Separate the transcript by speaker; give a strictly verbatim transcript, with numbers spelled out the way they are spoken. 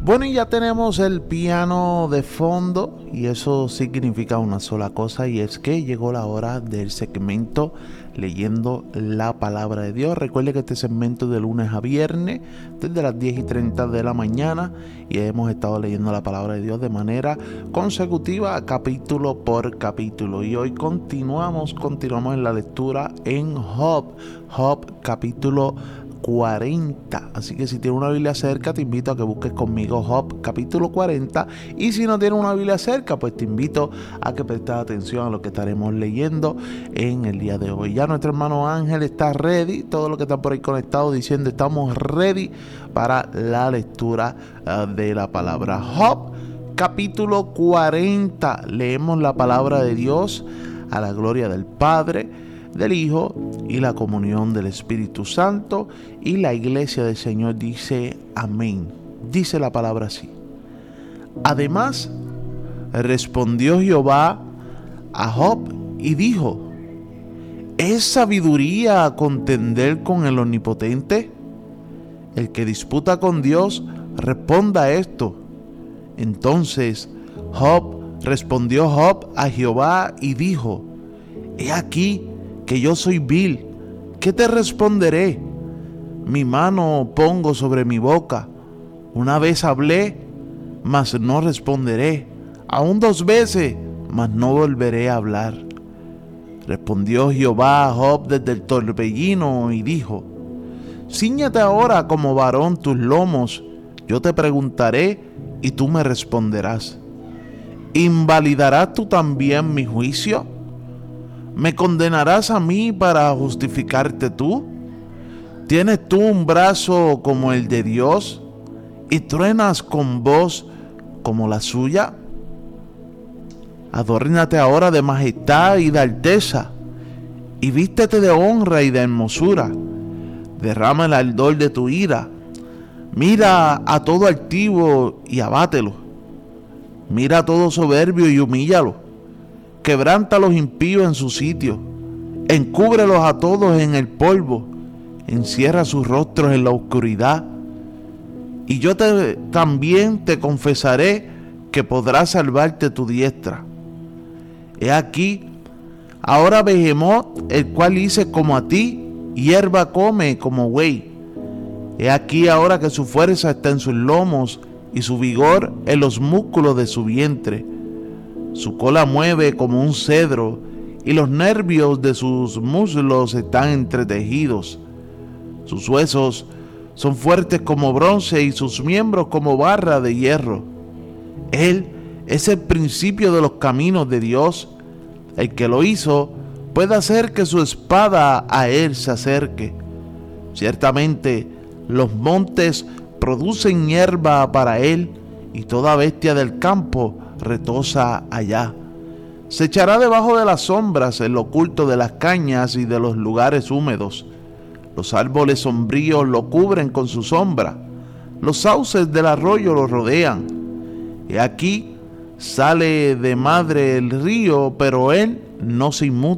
Speaker 1: Bueno, y ya tenemos el piano de fondo y eso significa una sola cosa, y es que llegó la hora del segmento leyendo la palabra de Dios. Recuerde que este segmento es de lunes a viernes desde las diez y treinta de la mañana y hemos estado leyendo la palabra de Dios de manera consecutiva, capítulo por capítulo, y hoy continuamos, continuamos en la lectura en Job, Job capítulo cuarenta. Así que si tienes una Biblia cerca, te invito a que busques conmigo Job capítulo cuarenta, y si no tienes una Biblia cerca, pues te invito a que prestes atención a lo que estaremos leyendo en el día de hoy. Ya nuestro hermano Ángel está ready, todo lo que está por ahí conectado diciendo estamos ready para la lectura uh, de la palabra. Job capítulo cuarenta, leemos la palabra de Dios a la gloria del Padre, del Hijo y la comunión del Espíritu Santo, y la iglesia del Señor dice amén. Dice la palabra así: además respondió Jehová a Job y dijo: ¿es sabiduría contender con el Omnipotente? El que disputa con Dios responda esto. Entonces Job respondió Job a Jehová y dijo: he aquí que yo soy vil, ¿qué te responderé? Mi mano pongo sobre mi boca. Una vez hablé, mas no responderé. Aún dos veces, mas no volveré a hablar. Respondió Jehová a Job desde el torbellino y dijo: cíñete ahora como varón tus lomos, yo te preguntaré y tú me responderás. ¿Invalidarás tú también mi juicio? ¿Me condenarás a mí para justificarte tú? ¿Tienes tú un brazo como el de Dios y truenas con voz como la suya? Adórnate ahora de majestad y de alteza, y vístete de honra y de hermosura. Derrama el ardor de tu ira. Mira a todo altivo y abátelo. Mira a todo soberbio y humíllalo. Quebranta a los impíos en su sitio, encúbrelos a todos en el polvo, encierra sus rostros en la oscuridad. Y yo te, también te confesaré que podrás salvarte tu diestra. He aquí, ahora Behemoth, el cual hice como a ti, hierba come como buey. He aquí ahora que su fuerza está en sus lomos y su vigor en los músculos de su vientre. Su cola mueve como un cedro, y los nervios de sus muslos están entretejidos. Sus huesos son fuertes como bronce y sus miembros como barra de hierro. Él es el principio de los caminos de Dios. El que lo hizo puede hacer que su espada a él se acerque. Ciertamente los montes producen hierba para él, y toda bestia del campo retosa allá. Se echará debajo de las sombras, en lo oculto de las cañas y de los lugares húmedos. Los árboles sombríos lo cubren con su sombra. Los sauces del arroyo lo rodean. Y aquí sale de madre el río, pero él no se inmuta.